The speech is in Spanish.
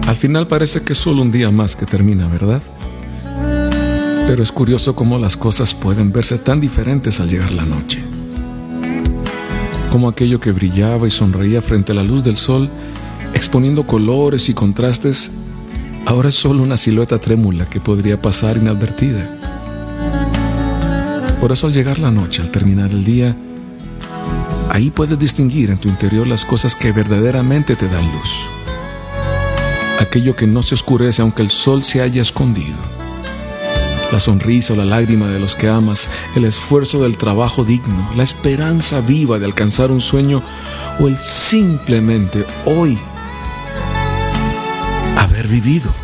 Al final parece que es solo un día más que termina, ¿verdad? Pero es curioso cómo las cosas pueden verse tan diferentes al llegar la noche. Como aquello que brillaba y sonreía frente a la luz del sol, exponiendo colores y contrastes, ahora es solo una silueta trémula que podría pasar inadvertida. Por eso al llegar la noche, al terminar el día, ahí puedes distinguir en tu interior las cosas que verdaderamente te dan luz. Aquello que no se oscurece aunque el sol se haya escondido. La sonrisa o la lágrima de los que amas, el esfuerzo del trabajo digno, la esperanza viva de alcanzar un sueño o el simplemente hoy haber vivido.